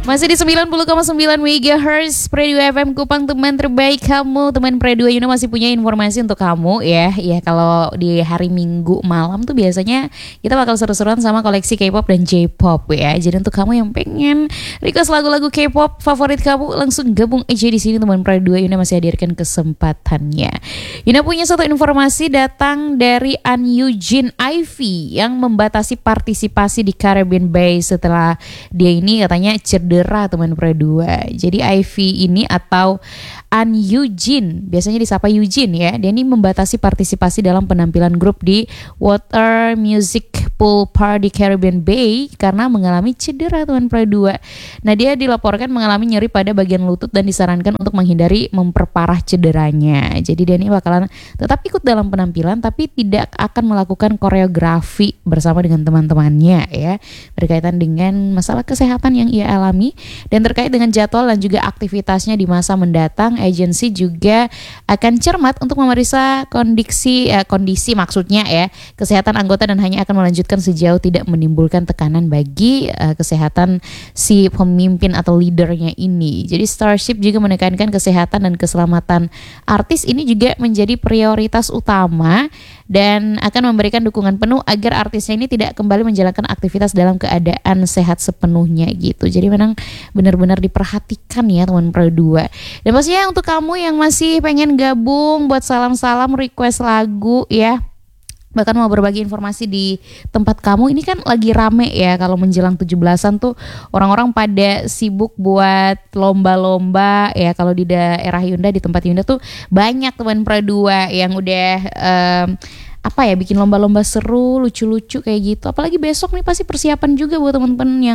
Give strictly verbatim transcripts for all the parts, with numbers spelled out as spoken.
Masih di sembilan puluh koma sembilan megahertz Pre dua F M Kupang, teman terbaik kamu. Teman Pre dua Yuna masih punya informasi untuk kamu ya. Ya kalau di hari Minggu malam tuh biasanya kita bakal seru-seruan sama koleksi K-pop dan J-pop ya. Jadi untuk kamu yang pengen request lagu-lagu K-pop favorit kamu, langsung gabung aja di sini teman Pre dua Yuna masih hadirkan kesempatannya. Yuna punya satu informasi datang dari An Eugene Ivy yang membatasi partisipasi di Caribbean Bay setelah dia ini katanya cedera teman Pre dua. Jadi Ivy ini atau An Eugene, biasanya disapa Eugene ya, dia ini membatasi partisipasi dalam penampilan grup di Water Music Pool Party Caribbean Bay karena mengalami cedera teman Pre dua. Nah dia dilaporkan mengalami nyeri pada bagian lutut dan disarankan untuk menghindari memperparah cederanya. Jadi dia ini bakalan tetap ikut dalam penampilan tapi tidak akan melakukan koreografi bersama dengan teman-temannya ya, berkaitan dengan masalah kesehatan yang ia alami. Dan terkait dengan jadwal dan juga aktivitasnya di masa mendatang, agensi juga akan cermat untuk memeriksa kondisi eh, kondisi maksudnya ya kesehatan anggota dan hanya akan melanjutkan sejauh tidak menimbulkan tekanan bagi eh, kesehatan si pemimpin atau leadernya ini. Jadi Starship juga menekankan kesehatan dan keselamatan artis ini juga menjadi prioritas utama dan akan memberikan dukungan penuh agar artisnya ini tidak kembali menjalankan aktivitas dalam keadaan sehat sepenuhnya gitu. Jadi memang benar-benar diperhatikan ya teman Pre dua. Dan pastinya untuk kamu yang masih pengen gabung buat salam-salam request lagu ya, bahkan mau berbagi informasi di tempat kamu, ini kan lagi rame ya kalau menjelang tujuh belasan tuh orang-orang pada sibuk buat lomba-lomba ya. Kalau di daerah Yunda, di tempat Yunda tuh banyak teman Pre dua yang udah um, apa ya bikin lomba-lomba seru, lucu-lucu kayak gitu. Apalagi besok nih pasti persiapan juga buat teman-teman yang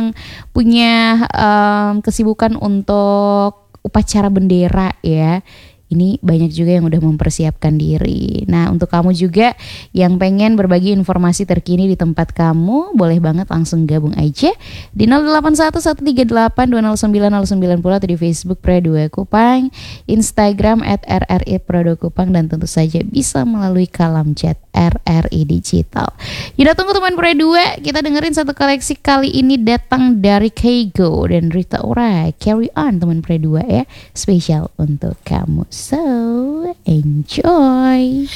punya um, kesibukan untuk upacara bendera ya. Ini banyak juga yang udah mempersiapkan diri. Nah untuk kamu juga yang pengen berbagi informasi terkini di tempat kamu, boleh banget langsung gabung aja di nol delapan satu satu tiga delapan dua nol sembilan nol sembilan puluh atau di Facebook Pre dua Kupang, Instagram at r r i pre dua kupang, dan tentu saja bisa melalui kalam chat R R I Digital. Yaudah tunggu teman Pre dua, kita dengerin satu koleksi kali ini datang dari Keigo dan Rita Ora, Carry On teman Pre dua ya, spesial untuk kamu. So, enjoy.